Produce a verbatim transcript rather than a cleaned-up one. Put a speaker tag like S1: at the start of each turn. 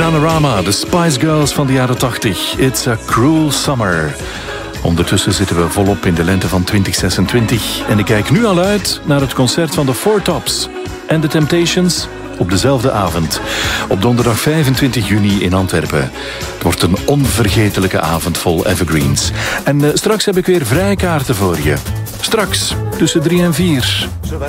S1: Bananarama, de Spice Girls van de jaren tachtig. It's a Cruel Summer. Ondertussen zitten we volop in de lente van twintig zesentwintig. En ik kijk nu al uit naar het concert van de Four Tops en The Temptations op dezelfde avond. Op donderdag vijfentwintig juni in Antwerpen. Het wordt een onvergetelijke avond vol evergreens. En uh, straks heb ik weer vrijkaarten voor je. Straks tussen drie en vier.